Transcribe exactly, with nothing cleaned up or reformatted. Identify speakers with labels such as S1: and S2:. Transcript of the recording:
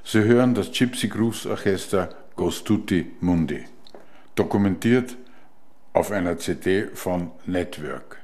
S1: Sie hören das Gypsy Grooves Orchester Goes Tutti Mundi, dokumentiert auf einer C D von Network.